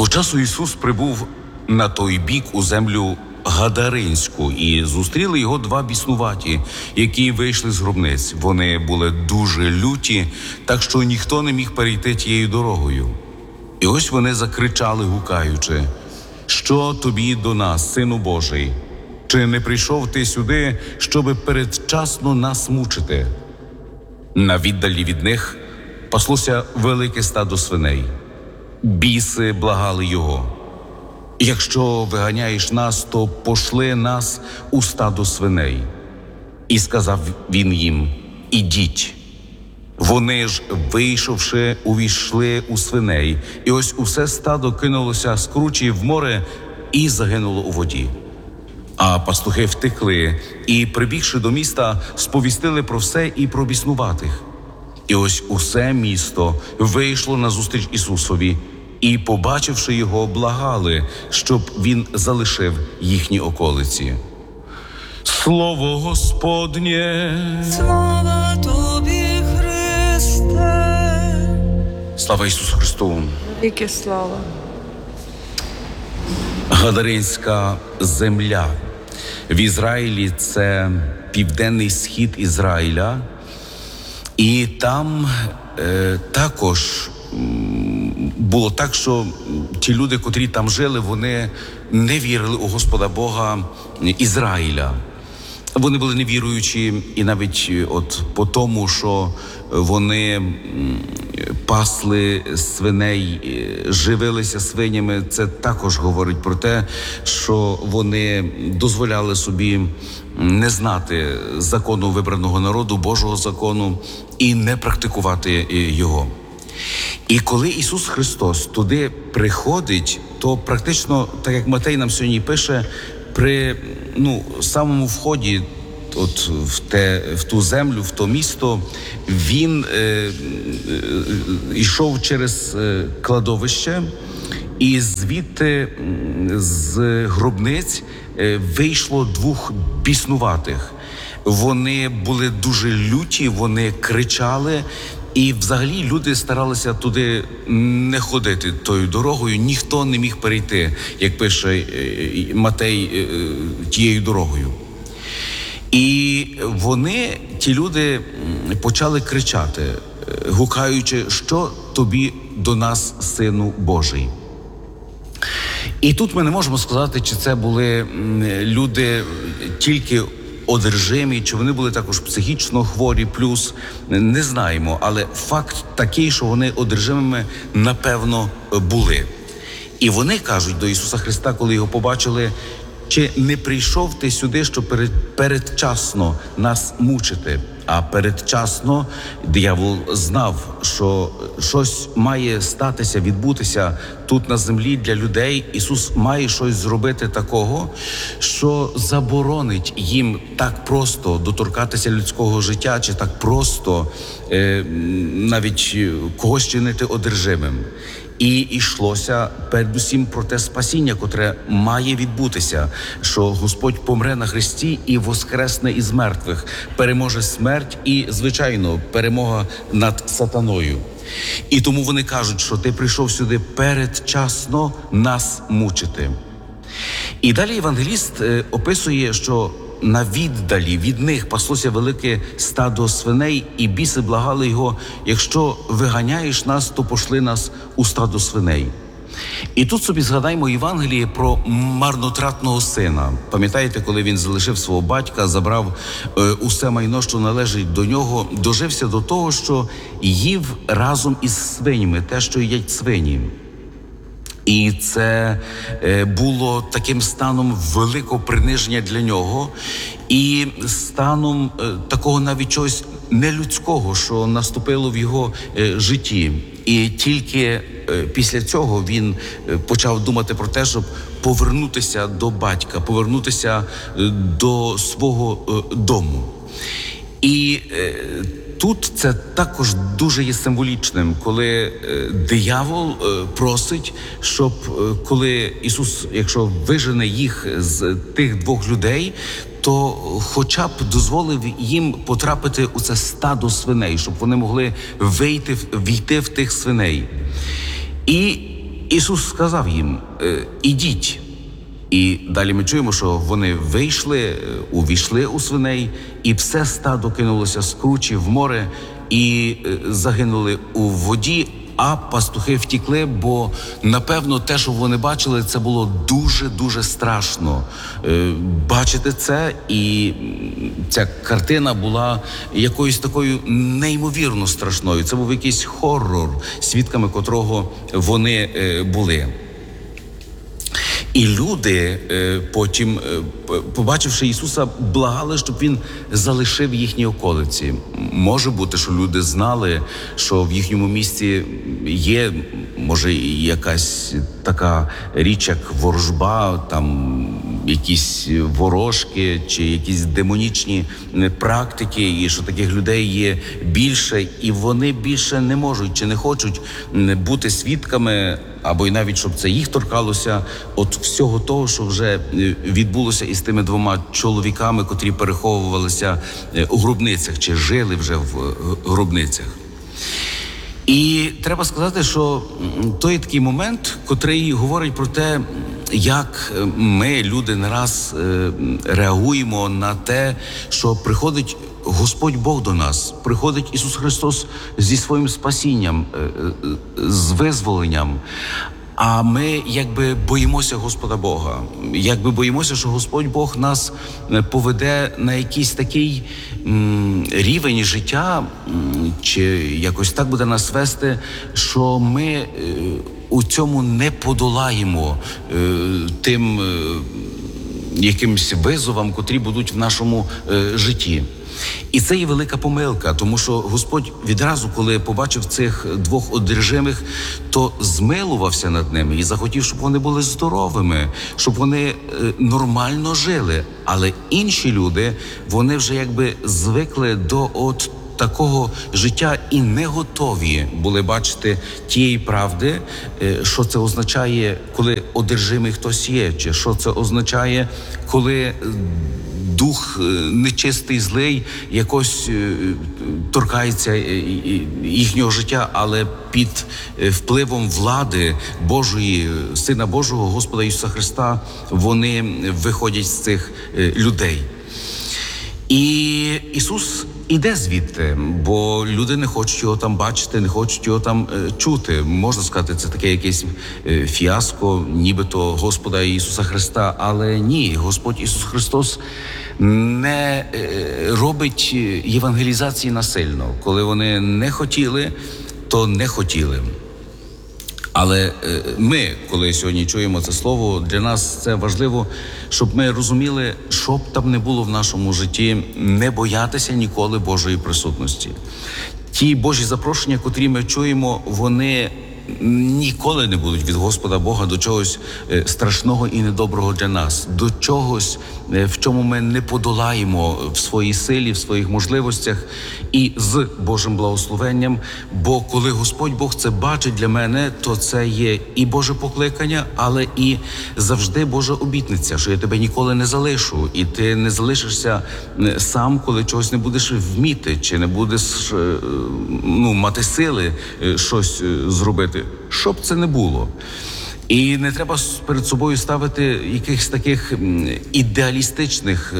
часу Ісус прибув на той бік у землю Гадаринську, і зустріли його два біснуваті, які вийшли з гробниць. Вони були дуже люті, так що ніхто не міг перейти тією дорогою. І ось вони закричали, гукаючи: «Що тобі до нас, Сину Божий? Чи не прийшов ти сюди, щоби передчасно нас мучити?» На віддалі від них паслося велике стадо свиней. Біси благали його: «Якщо виганяєш нас, то пошли нас у стадо свиней». І сказав він їм: «Ідіть». Вони ж, вийшовши, увійшли у свиней, і ось усе стадо кинулося з кручі в море і загинуло у воді. А пастухи втекли і, прибігши до міста, сповістили про все і про біснуватих. І ось усе місто вийшло назустріч Ісусові, і, побачивши його, благали, щоб він залишив їхні околиці. Слово Господнє! Слава тобі, Христе! Слава Ісусу Христу! Віки слава! Гадаринська земля. В Ізраїлі це південний схід Ізраїля. І там також було так, що ті люди, котрі там жили, вони не вірили у Господа Бога Ізраїля. Вони були невіруючі, і навіть от по тому, що вони пасли свиней, живилися свинями, це також говорить про те, що вони дозволяли собі не знати закону вибраного народу, Божого закону, і не практикувати його. І коли Ісус Христос туди приходить, то практично, так як Матей нам сьогодні пише, при самому вході от в ту землю, в то місто, він йшов через кладовище, і звідти з гробниць вийшло двох біснуватих. Вони були дуже люті, вони кричали, і взагалі люди старалися туди не ходити тою дорогою, ніхто не міг перейти, як пише Матей, тією дорогою. І вони, ті люди, почали кричати, гукаючи: «Що тобі до нас, Сину Божий?» І тут ми не можемо сказати, чи це були люди тільки одержимі, чи вони були також психічно хворі, плюс, не знаємо. Але факт такий, що вони одержимими, напевно, були. І вони кажуть до Ісуса Христа, коли його побачили: «Чи не прийшов ти сюди, щоб передчасно нас мучити?» А передчасно диявол знав, що щось має статися, відбутися тут на землі для людей. Ісус має щось зробити такого, що заборонить їм так просто доторкатися людського життя, чи так просто навіть когось чинити одержимим. І йшлося передусім про те спасіння, котре має відбутися, що Господь помре на хресті і воскресне із мертвих, переможе смерть і, звичайно, перемога над сатаною. І тому вони кажуть, що ти прийшов сюди передчасно нас мучити. І далі євангеліст описує, що на віддалі від них паслося велике стадо свиней, і біси благали його: «Якщо виганяєш нас, то пошли нас у стадо свиней». І тут собі згадаймо Євангеліє про марнотратного сина. Пам'ятаєте, коли він залишив свого батька, забрав усе майно, що належить до нього, дожився до того, що їв разом із свинями те, що їдять свині. І це було таким станом великого приниження для нього і станом такого навіть чогось нелюдського, що наступило в його житті. І тільки після цього він почав думати про те, щоб повернутися до батька, повернутися до свого дому. І тут це також дуже є символічним, коли диявол просить, щоб коли Ісус, якщо вижене їх з тих двох людей, то хоча б дозволив їм потрапити у це стадо свиней, щоб вони могли війти в тих свиней. І Ісус сказав їм: ідіть. І далі ми чуємо, що вони вийшли, увійшли у свиней, і все стадо кинулося з кручі в море і загинули у воді, а пастухи втікли, бо, напевно, те, що вони бачили, це було дуже-дуже страшно. Бачити це, і ця картина була якоюсь такою неймовірно страшною. Це був якийсь хоррор, свідками котрого вони були. І люди потім, побачивши Ісуса, благали, щоб Він залишив їхні околиці. Може бути, що люди знали, що в їхньому місті є, може, якась така річ, як ворожба, там якісь ворожки чи якісь демонічні практики, і що таких людей є більше, і вони більше не можуть чи не хочуть бути свідками, або й навіть, щоб це їх торкалося, от всього того, що вже відбулося із тими двома чоловіками, котрі переховувалися у гробницях, чи жили вже в гробницях. І треба сказати, що той такий момент, котрий говорить про те, як ми, люди, не раз реагуємо на те, що приходить Господь Бог до нас, приходить Ісус Христос зі своїм спасінням, з визволенням. А ми якби боїмося Господа Бога, якби боїмося, що Господь Бог нас поведе на якийсь такий рівень життя, чи якось так буде нас вести, що ми у цьому не подолаємо тим якимсь визовам, котрі будуть в нашому житті. І це є велика помилка, тому що Господь відразу, коли побачив цих двох одержимих, то змилувався над ними і захотів, щоб вони були здоровими, щоб вони нормально жили. Але інші люди, вони вже якби звикли до от такого життя і не готові були бачити тієї правди, що це означає, коли одержимий хтось є, чи що це означає, коли дух нечистий, злий якось торкається їхнього життя, але під впливом влади Божої, Сина Божого, Господа Ісуса Христа, вони виходять з цих людей. І Ісус іде звідти, бо люди не хочуть його там бачити, не хочуть його там чути. Можна сказати, це таке якесь фіаско, нібито Господа Ісуса Христа, але ні, Господь Ісус Христос не робить євангелізації насильно. Коли вони не хотіли, то не хотіли. Але ми, коли сьогодні чуємо це слово, для нас це важливо, щоб ми розуміли, що б там не було в нашому житті, не боятися ніколи Божої присутності. Ті Божі запрошення, котрі ми чуємо, вони ніколи не будуть від Господа Бога до чогось страшного і недоброго для нас, до чогось, в чому ми не подолаємо в своїй силі, в своїх можливостях і з Божим благословенням. Бо коли Господь Бог це бачить для мене, то це є і Боже покликання, але і завжди Божа обітниця, що я тебе ніколи не залишу, і ти не залишишся сам, коли чогось не будеш вміти, чи не будеш мати сили щось зробити. Що б це не було. І не треба перед собою ставити якихось таких ідеалістичних,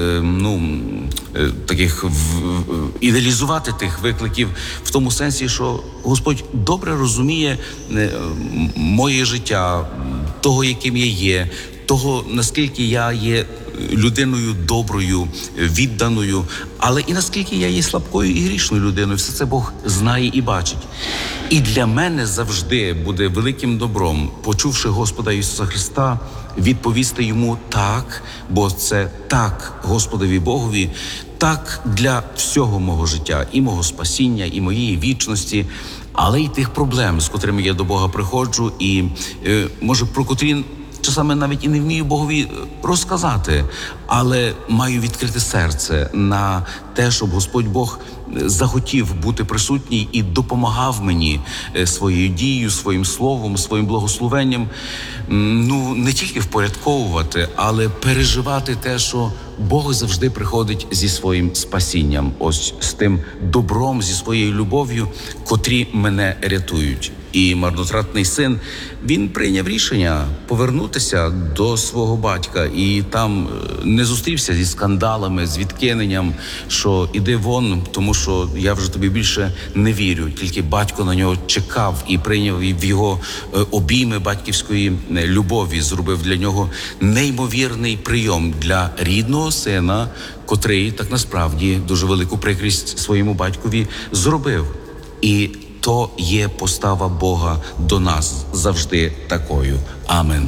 ідеалізувати тих викликів в тому сенсі, що Господь добре розуміє моє життя, того, яким я є, того, наскільки я є людиною доброю, відданою, але і наскільки я є слабкою і грішною людиною, все це Бог знає і бачить. І для мене завжди буде великим добром, почувши Господа Ісуса Христа, відповісти Йому так, бо це так Господові Богові, так для всього мого життя, і мого спасіння, і моєї вічності, але й тих проблем, з котрими я до Бога приходжу, і, може, про котрі часами навіть і не вмію Богові розказати, але маю відкрити серце на те, те, щоб Господь Бог захотів бути присутній і допомагав мені своєю дією, своїм словом, своїм благословенням, не тільки впорядковувати, але переживати те, що Бог завжди приходить зі своїм спасінням, ось з тим добром, зі своєю любов'ю, котрі мене рятують. І марнотратний син, він прийняв рішення повернутися до свого батька і там не зустрівся зі скандалами, з відкиненням, що іди вон, тому що я вже тобі більше не вірю. Тільки батько на нього чекав і прийняв в його обійми батьківської любові, зробив для нього неймовірний прийом для рідного сина, котрий так насправді дуже велику прикрість своєму батькові зробив. І то є постава Бога до нас завжди такою. Амен.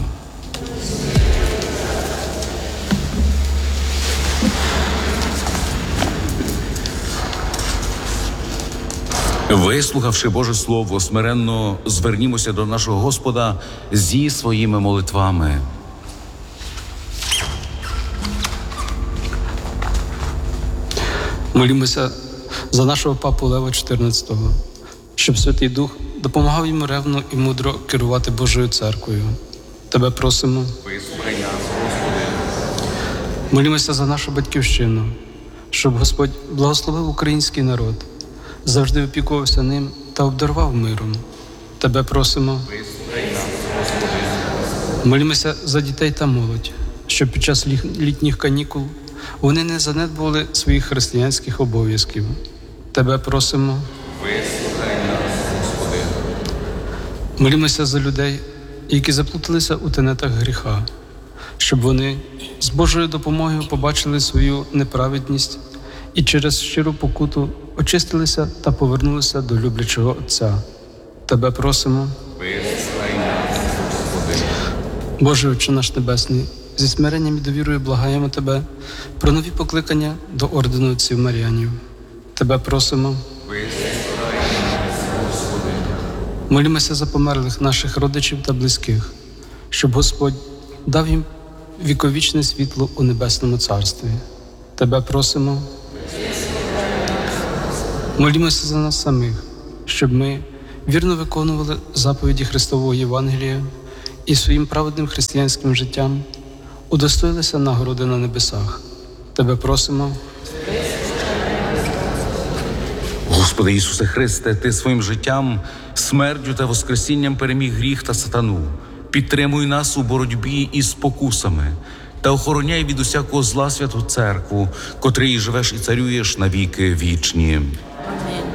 Вислухавши Боже Слово, смиренно звернімося до нашого Господа зі своїми молитвами. Молімося за нашого папу Лева XIV, щоб Святий Дух допомагав йому ревно і мудро керувати Божою церквою. Тебе просимо. Вислухай нас, Господи. Молімося за нашу батьківщину, щоб Господь благословив український народ, завжди опікувався ним та обдарував миром. Тебе просимо. Вислухай нас, Господи. Молімося за дітей та молодь, щоб під час літніх канікул вони не занедбували своїх християнських обов'язків. Тебе просимо. Вислухай нас, Господи. Молімося за людей, які заплуталися у тенетах гріха, щоб вони з Божою допомогою побачили свою неправедність і через щиру покуту очистилися та повернулися до люблячого Отця. Тебе просимо. Вислухай нас, Господи. Боже Отче наш Небесний, зі смиренням і довірою благаємо Тебе про нові покликання до ордену отців Маріанів. Тебе просимо. Молімося за померлих наших родичів та близьких, щоб Господь дав їм віковічне світло у Небесному Царстві. Тебе просимо. Молімося за нас самих, щоб ми вірно виконували заповіді Христового Євангелія і своїм праведним християнським життям удостоїлися нагороди на небесах. Тебе просимо. Господи Ісусе Христе, Ти своїм життям, смертю та воскресінням переміг гріх та сатану. Підтримуй нас у боротьбі із спокусами та охороняй від усякого зла святу церкву, котрій живеш і царюєш на віки вічні. Амінь.